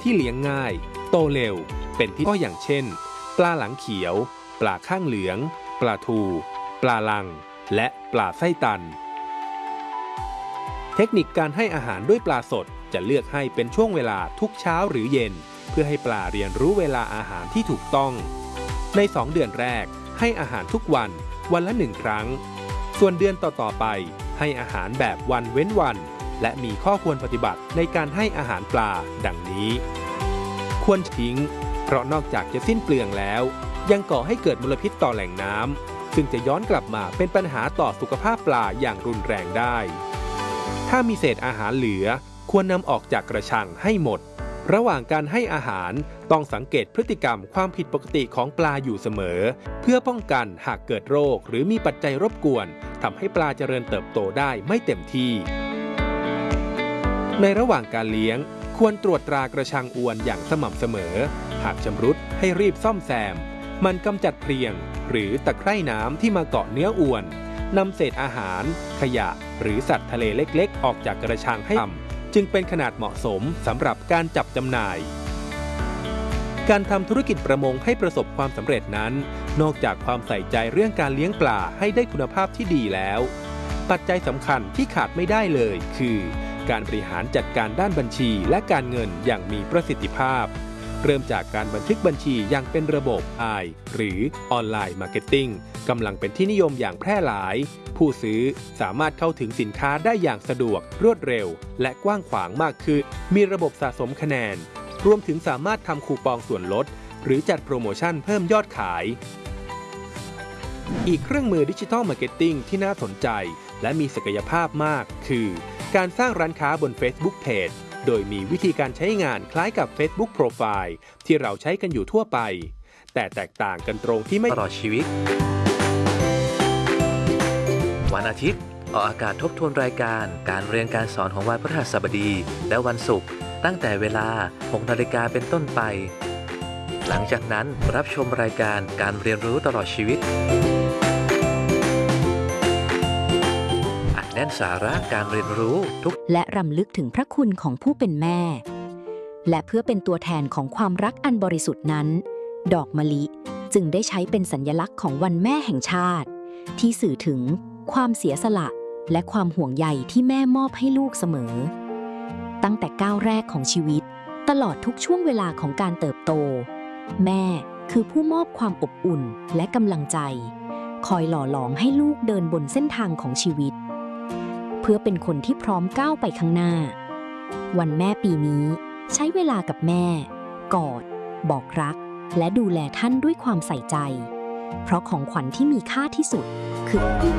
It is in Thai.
ที่เลี้ยงง่ายโตเร็วเป็นที่ก็อย่างเช่นปลาหลังเขียวปลาข้างเหลืองปลาทูปลาลังและปลาไส้ตันเทคนิคการให้อาหารด้วยปลาสดจะเลือกให้เป็นช่วงเวลาทุกเช้าหรือเย็นเพื่อให้ปลาเรียนรู้เวลาอาหารที่ถูกต้องใน2 เดือนแรกให้อาหารทุกวันวันละ1 ครั้งส่วนเดือนต่อๆไปให้อาหารแบบวันเว้นวันและมีข้อควรปฏิบัติในการให้อาหารปลาดังนี้ควรทิ้งเพราะนอกจากจะสิ้นเปลืองแล้วยังก่อให้เกิดมลพิษต่อแหล่งน้ำซึ่งจะย้อนกลับมาเป็นปัญหาต่อสุขภาพปลาอย่างรุนแรงได้ถ้ามีเศษอาหารเหลือควรนำออกจากกระชังให้หมดระหว่างการให้อาหารต้องสังเกตพฤติกรรมความผิดปกติของปลาอยู่เสมอเพื่อป้องกันหากเกิดโรคหรือมีปัจจัยรบกวนทำให้ปลาเจริญเติบโตได้ไม่เต็มที่ในระหว่างการเลี้ยงควรตรวจตรากระชังอวนอย่างสม่ำเสมอหากชำรุดให้รีบซ่อมแซมมันกำจัดเพลียงหรือตะไคร่น้ำที่มาเกาะเนื้ออวนนำเศษอาหารขยะหรือสัตว์ทะเลเล็กๆออกจากกระชังให้ต่ำจึงเป็นขนาดเหมาะสมสำหรับการจับจำหน่ายการทำธุรกิจประมงให้ประสบความสำเร็จนั้นนอกจากความใส่ใจเรื่องการเลี้ยงปลาให้ได้คุณภาพที่ดีแล้วปัจจัยสำคัญที่ขาดไม่ได้เลยคือการบริหารจัดการด้านบัญชีและการเงินอย่างมีประสิทธิภาพเริ่มจากการบันทึกบัญชีอย่างเป็นระบบ OI หรือออนไลน์มาร์เก็ตติ้งกำลังเป็นที่นิยมอย่างแพร่หลายผู้ซื้อสามารถเข้าถึงสินค้าได้อย่างสะดวกรวดเร็วและกว้างขวางมากขึ้นมีระบบสะสมคะแนนรวมถึงสามารถทำคูปองส่วนลดหรือจัดโปรโมชั่นเพิ่มยอดขายอีกเครื่องมือดิจิทัลมาร์เก็ตติ้งที่น่าสนใจและมีศักยภาพมากคือการสร้างร้านค้าบน Facebook Page โดยมีวิธีการใช้งานคล้ายกับ Facebook Profile ที่เราใช้กันอยู่ทั่วไปแต่แตกต่างกันตรงที่ไม่ตลอดชีวิตวันอาทิตย์ออกอากาศทบทวนรายการการเรียนการสอนของวันพฤหัสบดีและวันศุกร์ตั้งแต่เวลา 6 นาฬิกาเป็นต้นไปหลังจากนั้นรับชมรายการการเรียนรู้ตลอดชีวิตอัดแน่นสาระการเรียนรู้ทุกและรำลึกถึงพระคุณของผู้เป็นแม่และเพื่อเป็นตัวแทนของความรักอันบริสุทธิ์นั้นดอกมะลิจึงได้ใช้เป็นสัญลักษณ์ของวันแม่แห่งชาติที่สื่อถึงความเสียสละและความห่วงใยที่แม่มอบให้ลูกเสมอตั้งแต่ก้าวแรกของชีวิตตลอดทุกช่วงเวลาของการเติบโตแม่คือผู้มอบความอบอุ่นและกำลังใจคอยหล่อหลอมให้ลูกเดินบนเส้นทางของชีวิตเพื่อเป็นคนที่พร้อมก้าวไปข้างหน้าวันแม่ปีนี้ใช้เวลากับแม่กอดบอกรักและดูแลท่านด้วยความใส่ใจเพราะของขวัญที่มีค่าที่สุดคือ